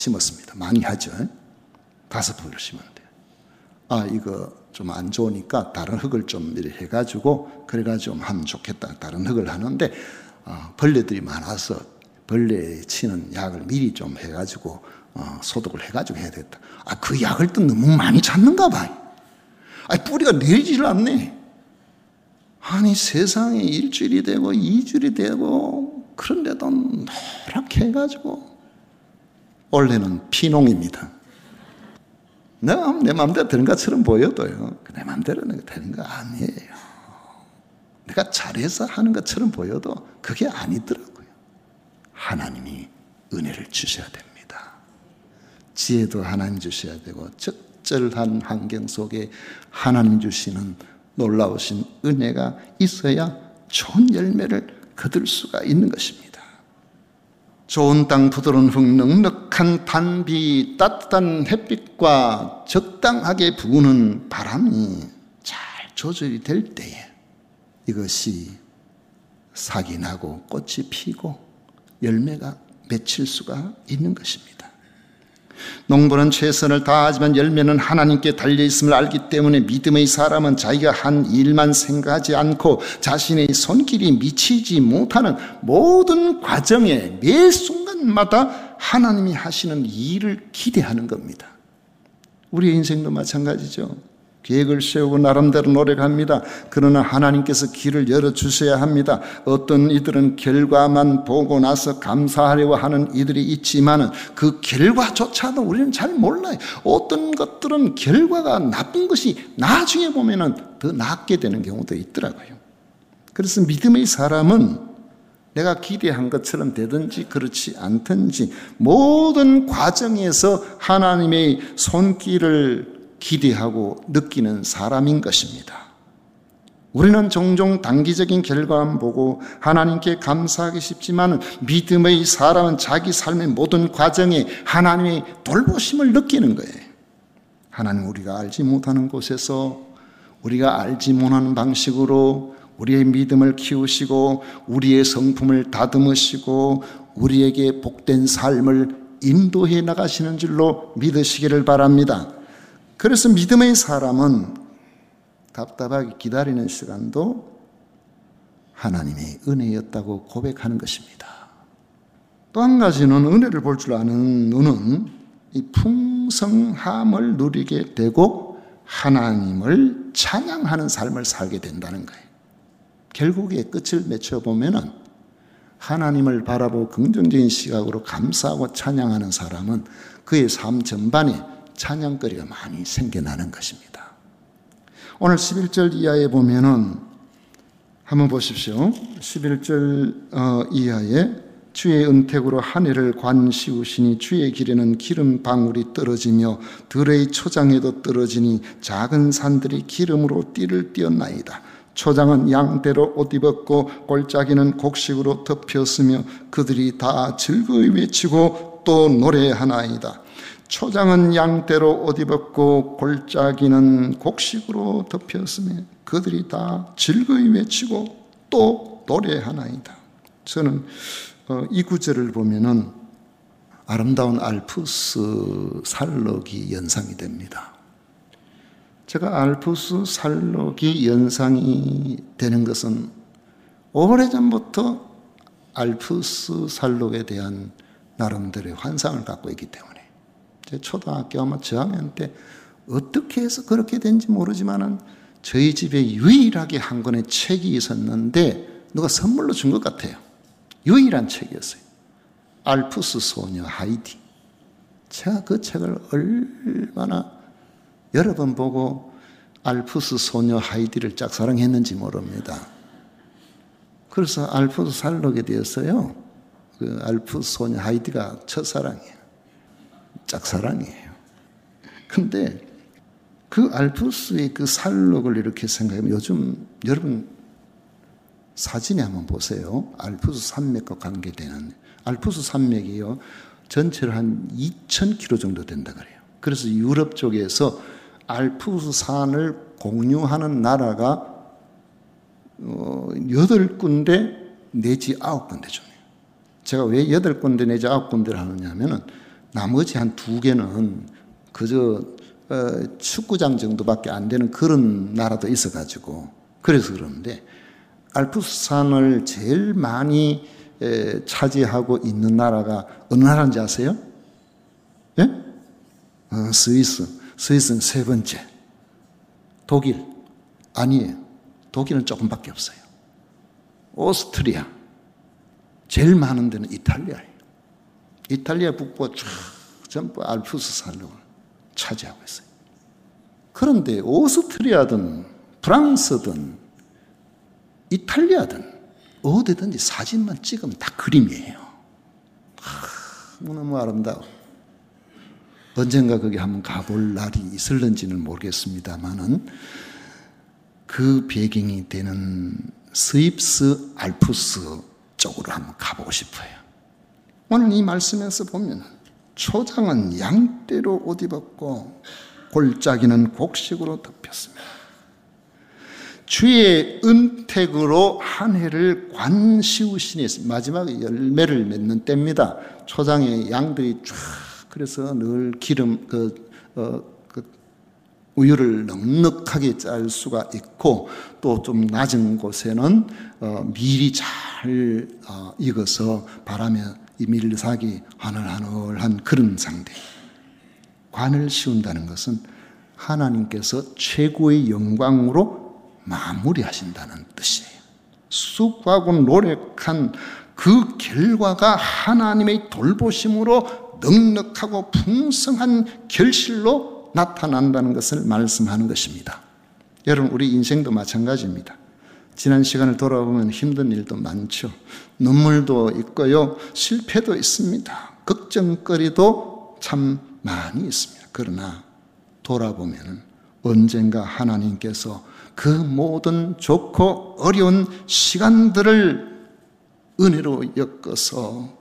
심었습니다. 많이 하죠. 5포기를 심었는데, 이거 좀 안 좋으니까 다른 흙을 좀 이렇게 해가지고 그래가지고 하면 좋겠다. 다른 흙을 하는데 벌레들이 많아서 벌레에 치는 약을 미리 좀 해가지고 소독을 해가지고 해야 되겠다. 그 약을 또 너무 많이 찾는가 봐요. 뿌리가 내리질 않네. 아니 세상에 일주일이 되고 2주일이 되고 그런데도 노랗게 해가지고, 원래는 피농입니다. 내가 내 마음대로 되는 것처럼 보여도요, 내 마음대로 되는 거 아니에요. 내가 잘해서 하는 것처럼 보여도 그게 아니더라고요. 하나님이 은혜를 주셔야 됩니다. 지혜도 하나님 주셔야 되고, 적절한 환경 속에 하나님 주시는 놀라우신 은혜가 있어야 좋은 열매를 거둘 수가 있는 것입니다. 좋은 땅, 부드러운 흙, 넉넉한 단비, 따뜻한 햇빛과 적당하게 부는 바람이 잘 조절이 될 때에 이것이 싹이 나고 꽃이 피고 열매가 맺힐 수가 있는 것입니다. 농부는 최선을 다하지만 열매는 하나님께 달려있음을 알기 때문에 믿음의 사람은 자기가 한 일만 생각하지 않고 자신의 손길이 미치지 못하는 모든 과정에 매 순간마다 하나님이 하시는 일을 기대하는 겁니다. 우리의 인생도 마찬가지죠. 계획을 세우고 나름대로 노력합니다. 그러나 하나님께서 길을 열어주셔야 합니다. 어떤 이들은 결과만 보고 나서 감사하려고 하는 이들이 있지만 그 결과조차도 우리는 잘 몰라요. 어떤 것들은 결과가 나쁜 것이 나중에 보면 더 낫게 되는 경우도 있더라고요. 그래서 믿음의 사람은 내가 기대한 것처럼 되든지 그렇지 않든지 모든 과정에서 하나님의 손길을 기대하고 느끼는 사람인 것입니다. 우리는 종종 단기적인 결과만 보고 하나님께 감사하기 쉽지만 믿음의 사람은 자기 삶의 모든 과정에 하나님의 돌보심을 느끼는 거예요. 하나님, 우리가 알지 못하는 곳에서 우리가 알지 못하는 방식으로 우리의 믿음을 키우시고 우리의 성품을 다듬으시고 우리에게 복된 삶을 인도해 나가시는 줄로 믿으시기를 바랍니다. 그래서 믿음의 사람은 답답하게 기다리는 시간도 하나님의 은혜였다고 고백하는 것입니다. 또 한 가지는 은혜를 볼 줄 아는 눈은 이 풍성함을 누리게 되고 하나님을 찬양하는 삶을 살게 된다는 거예요. 결국에 끝을 맺혀보면 하나님을 바라보고 긍정적인 시각으로 감사하고 찬양하는 사람은 그의 삶 전반에 찬양거리가 많이 생겨나는 것입니다. 오늘 11절 이하에 보면은 한번 보십시오. 11절 이하에 주의 은택으로 하늘을 관씌우시니 주의 길에는 기름 방울이 떨어지며 들의 초장에도 떨어지니 작은 산들이 기름으로 띠를 띄었나이다. 초장은 양대로 옷 입었고 골짜기는 곡식으로 덮였으며 그들이 다 즐거이 외치고 또 노래하나이다. 초장은 양대로 옷 입었고 골짜기는 곡식으로 덮였으며 그들이 다 즐거이 외치고 또 노래하나이다. 저는 이 구절을 보면은 아름다운 알프스 산록이 연상이 됩니다. 제가 알프스 산록이 연상이 되는 것은 오래전부터 알프스 산록에 대한 나름대로의 환상을 갖고 있기 때문에 초등학교 아마 저학년 때 어떻게 해서 그렇게 된지 모르지만은 저희 집에 유일하게 한 권의 책이 있었는데 누가 선물로 준 것 같아요. 유일한 책이었어요. 알프스 소녀 하이디. 제가 그 책을 얼마나 여러 번 보고 알프스 소녀 하이디를 짝사랑했는지 모릅니다. 그래서 알프스 산록에 대해서요, 그 알프스 소녀 하이디가 첫사랑이에요. 짝사랑이에요. 근데 그 알프스의 그 산록을 이렇게 생각하면 요즘 여러분 사진에 한번 보세요. 알프스 산맥과 관계되는 알프스 산맥이요 전체로 한 2,000km 정도 된다 그래요. 그래서 유럽 쪽에서 알프스 산을 공유하는 나라가 8군데 내지 9군데 중이에요. 제가 왜 8군데 내지 9군데를 하느냐 하면은 나머지 한 2개는 그저 축구장 정도밖에 안 되는 그런 나라도 있어가지고 그래서 그러는데 알프스산을 제일 많이 차지하고 있는 나라가 어느 나라인지 아세요? 예? 스위스. 스위스는 3번째. 독일. 아니에요. 독일은 조금밖에 없어요. 오스트리아. 제일 많은 데는 이탈리아예요. 이탈리아 북부가 쫙 전부 알프스산을 차지하고 있어요. 그런데 오스트리아든 프랑스든 이탈리아든 어디든지 사진만 찍으면 다 그림이에요. 너무 아름다워. 언젠가 거기 한번 가볼 날이 있을는지는 모르겠습니다만은 그 배경이 되는 스위스 알프스 쪽으로 한번 가보고 싶어요. 오늘 이 말씀에서 보면 초장은 양떼로 옷 입었고 골짜기는 곡식으로 덮였습니다. 주의 은택으로 한 해를 관시우시니 마지막에 열매를 맺는 때입니다. 초장에 양들이 쫙 그래서 늘 기름 우유를 넉넉하게 짤 수가 있고 또 좀 낮은 곳에는 밀이 잘 익어서 바람에 이 밀삭이 하늘하늘한 그런 상태. 관을 씌운다는 것은 하나님께서 최고의 영광으로 마무리하신다는 뜻이에요. 수고하고 노력한 그 결과가 하나님의 돌보심으로 넉넉하고 풍성한 결실로 나타난다는 것을 말씀하는 것입니다. 여러분, 우리 인생도 마찬가지입니다. 지난 시간을 돌아보면 힘든 일도 많죠. 눈물도 있고요. 실패도 있습니다. 걱정거리도 참 많이 있습니다. 그러나 돌아보면 언젠가 하나님께서 그 모든 좋고 어려운 시간들을 은혜로 엮어서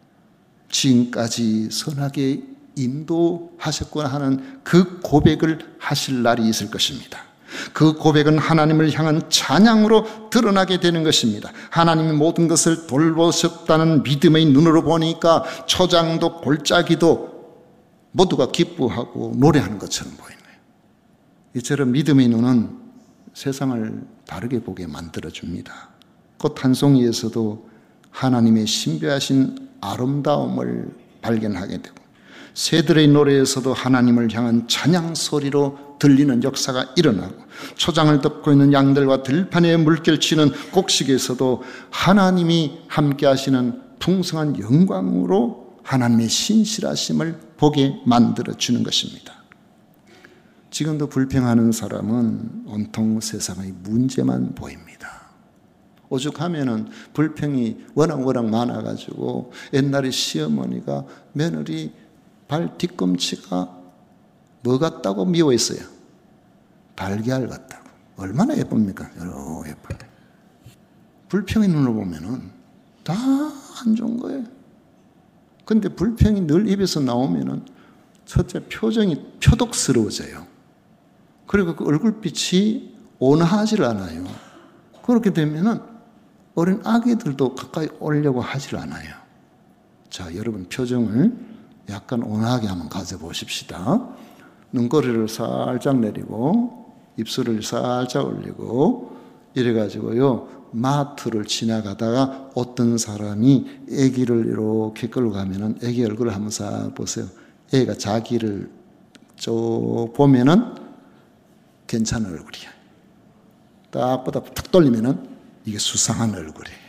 지금까지 선하게 인도하셨구나 하는 그 고백을 하실 날이 있을 것입니다. 그 고백은 하나님을 향한 찬양으로 드러나게 되는 것입니다. 하나님이 모든 것을 돌보셨다는 믿음의 눈으로 보니까 초장도 골짜기도 모두가 기뻐하고 노래하는 것처럼 보이는 거예요. 이처럼 믿음의 눈은 세상을 다르게 보게 만들어줍니다. 꽃 한 송이에서도 하나님의 신비하신 아름다움을 발견하게 되고 새들의 노래에서도 하나님을 향한 찬양 소리로 들리는 역사가 일어나고 초장을 덮고 있는 양들과 들판에 물결치는 곡식에서도 하나님이 함께 하시는 풍성한 영광으로 하나님의 신실하심을 보게 만들어주는 것입니다. 지금도 불평하는 사람은 온통 세상의 문제만 보입니다. 오죽하면은 불평이 워낙 많아가지고 옛날에 시어머니가 며느리 발 뒤꿈치가 뭐 같다고 미워했어요? 달걀 같다고. 얼마나 예쁩니까? 예쁜데. 불평의 눈으로 보면은 다 안 좋은 거예요. 근데 불평이 늘 입에서 나오면은 첫째 표정이 표독스러워져요. 그리고 그 얼굴빛이 온화하질 않아요. 그렇게 되면은 어린 아기들도 가까이 오려고 하질 않아요. 자, 여러분 표정을 약간 온화하게 한번 가져보십시다. 눈꼬리를 살짝 내리고 입술을 살짝 올리고 이래가지고요. 마트를 지나가다가 어떤 사람이 아기를 이렇게 끌고 가면은 아기 얼굴을 한번 싹 보세요. 애가 자기를 쭉 보면은 괜찮은 얼굴이야. 딱 보다 툭 돌리면은 이게 수상한 얼굴이에요.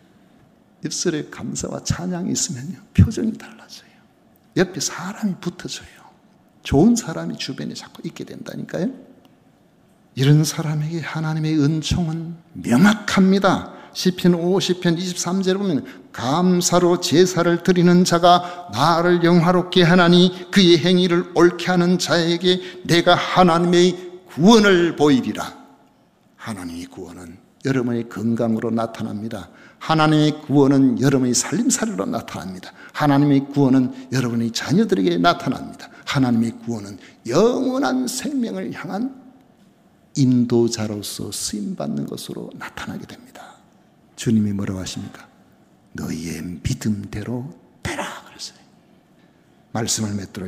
입술에 감사와 찬양이 있으면요. 표정이 달라져요. 옆에 사람이 붙어져요. 좋은 사람이 주변에 자꾸 있게 된다니까요. 이런 사람에게 하나님의 은총은 명확합니다. 시편 50편 23절에 보면 감사로 제사를 드리는 자가 나를 영화롭게 하나니 그의 행위를 옳게 하는 자에게 내가 하나님의 구원을 보이리라. 하나님의 구원은 여러분의 건강으로 나타납니다. 하나님의 구원은 여러분의 살림살이로 나타납니다. 하나님의 구원은 여러분의 자녀들에게 나타납니다. 하나님의 구원은 영원한 생명을 향한 인도자로서 쓰임받는 것으로 나타나게 됩니다. 주님이 뭐라고 하십니까? 너희의 믿음대로 되라 그랬어요. 말씀을 맺도록